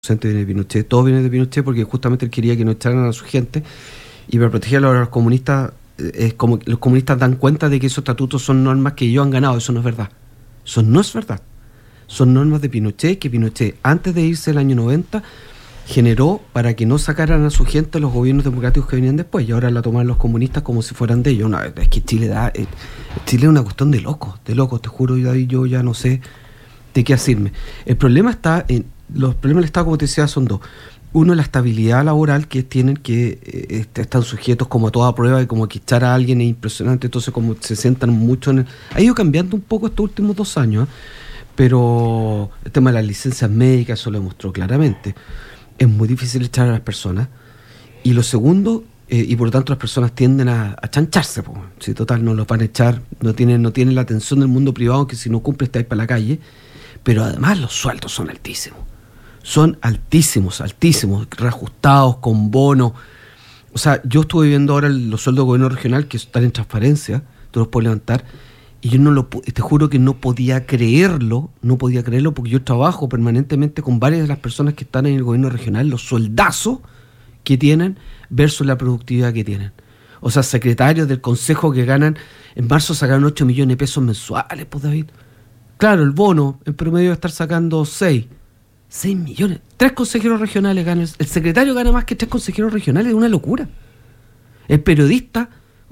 viene de Pinochet, todo viene de Pinochet porque justamente él quería que no echaran a su gente, y para proteger a los comunistas, es como que los comunistas dan cuenta de que esos estatutos son normas que ellos han ganado. Eso no es verdad. Eso no es verdad. Son normas de Pinochet, que Pinochet, antes de irse el año 90, generó para que no sacaran a su gente los gobiernos democráticos que venían después, y ahora la toman los comunistas como si fueran de ellos. No, es que Chile es una cuestión de locos, te juro, David, yo ya no sé de qué asirme. El problema está en los problemas del Estado, como te decía, son dos. Uno, la estabilidad laboral que tienen, que están sujetos como a toda prueba, y como que echar a alguien es impresionante. Entonces, como se sientan mucho ha ido cambiando un poco estos últimos 2 años, pero el tema de las licencias médicas, eso lo demostró claramente. Es muy difícil echar a las personas. Y lo segundo, y por lo tanto las personas tienden a chancharse, pues. Si total no los van a echar, no tienen la atención del mundo privado, que si no cumple estáis para la calle. Pero además los sueldos son altísimos. Son altísimos, reajustados, con bonos. O sea, yo estuve viendo ahora los sueldos del gobierno regional, que están en transparencia, tú los puedes levantar, y yo te juro que no podía creerlo, porque yo trabajo permanentemente con varias de las personas que están en el gobierno regional, los sueldazos que tienen versus la productividad que tienen. O sea, secretarios del consejo que ganan, en marzo sacaron 8 millones de pesos mensuales, pues, David. Claro, el bono en promedio va a estar sacando 6 millones. 3 consejeros regionales ganan. El secretario gana más que 3 consejeros regionales, es una locura. El periodista,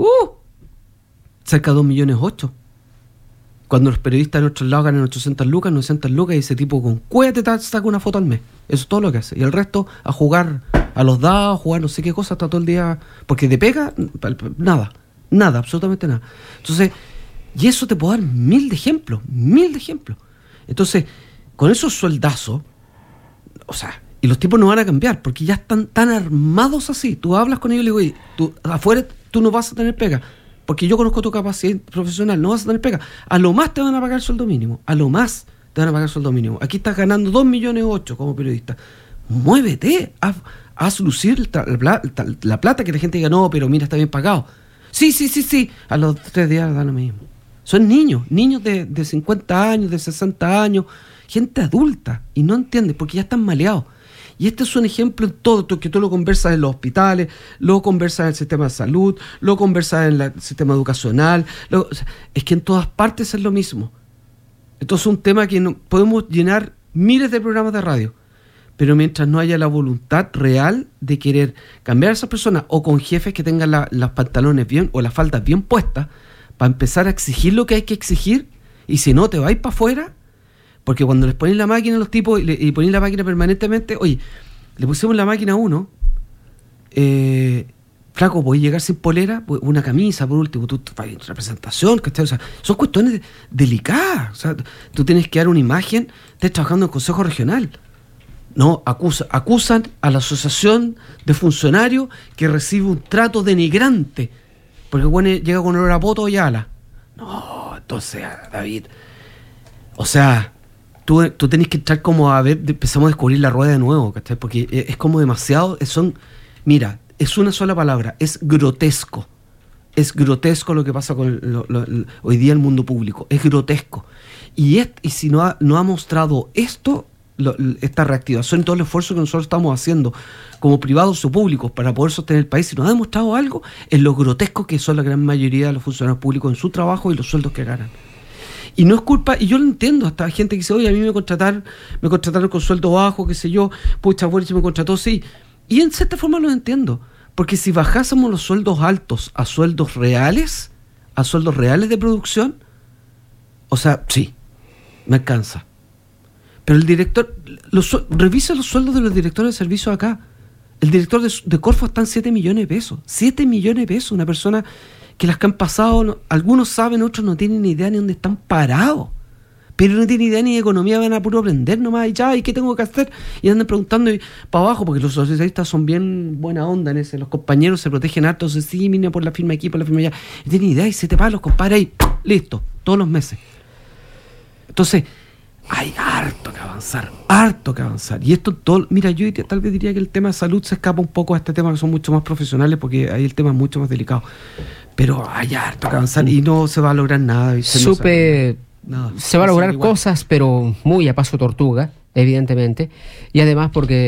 cerca de 2,8 millones. Cuando los periodistas en otros lados ganan 800 lucas, 900 lucas, y ese tipo con cuétate saca una foto al mes. Eso es todo lo que hace. Y el resto a jugar a los dados, a jugar no sé qué cosa, está todo el día. Porque de pega, nada, absolutamente nada. Entonces, y eso te puedo dar 1000 de ejemplos. Entonces, con esos sueldazos, o sea, y los tipos no van a cambiar, porque ya están tan armados así. Tú hablas con ellos y le digo, oye, tú afuera tú no vas a tener pega, porque yo conozco tu capacidad profesional, no vas a tener pega. A lo más te van a pagar el sueldo mínimo. Aquí estás ganando 2,8 millones como periodista. Muévete, haz lucir la plata, que la gente diga, no, pero mira, está bien pagado. Sí. A los 3 días da lo mismo. Son niños de 50 años, de 60 años, gente adulta, y no entiendes, porque ya están maleados. Y este es un ejemplo en todo, que tú lo conversas en los hospitales, lo conversas en el sistema de salud, lo conversas en el sistema educacional, es que en todas partes es lo mismo. Entonces es un tema que podemos llenar miles de programas de radio, pero mientras no haya la voluntad real de querer cambiar a esas personas, o con jefes que tengan los pantalones bien o las faldas bien puestas, para empezar a exigir lo que hay que exigir, y si no, te vais para afuera, porque cuando les ponen la máquina a los tipos y ponen la máquina permanentemente, oye, le pusimos la máquina a uno, flaco, podés llegar sin polera, una camisa, por último, tú vas en representación, ¿cachai? O sea, son cuestiones delicadas. O sea, tú tienes que dar una imagen, estás trabajando en el Consejo Regional. No, acusan a la asociación de funcionarios que recibe un trato denigrante, porque bueno, llega con olor a poto y ala. No, entonces, David, o sea, tú tenés que entrar como a ver, empezamos a descubrir la rueda de nuevo, ¿cachai? Porque es como demasiado, mira, es una sola palabra, es grotesco. Es grotesco lo que pasa con hoy día el mundo público, es grotesco. Y si no ha mostrado esta reactivación y todo el esfuerzo que nosotros estamos haciendo como privados o públicos para poder sostener el país, si nos ha demostrado algo, es lo grotesco que son la gran mayoría de los funcionarios públicos en su trabajo y los sueldos que ganan. Y no es culpa, y yo lo entiendo, hasta hay gente que dice, oye, a mí me contrataron con sueldo bajo, qué sé yo, pucha, bueno, me contrató, sí. Y en cierta forma lo entiendo, porque si bajásemos los sueldos altos a sueldos reales de producción, o sea, sí, me alcanza. Pero el director, revisa los sueldos de los directores de servicio acá. El director de Corfo está en 7 millones de pesos. 7 millones de pesos, una persona que las que han pasado, algunos saben, otros no tienen ni idea ni dónde están parados. Pero no tienen idea ni de economía, van a puro aprender nomás, y ya, ¿y qué tengo que hacer? Y andan preguntando para abajo, porque los socialistas son bien buena onda en ese, los compañeros se protegen harto, sí, mira, por la firma aquí, por la firma allá. No tienen idea, y 7 palos, compadre, ahí, listo, todos los meses. Entonces, hay harto que avanzar. Y esto todo, mira, yo tal vez diría que el tema de salud se escapa un poco a este tema, que son mucho más profesionales, porque ahí el tema es mucho más delicado. Pero hay harto que avanzar y no se va a lograr nada. Se va a lograr cosas, pero muy a paso tortuga. evidentemente, y además porque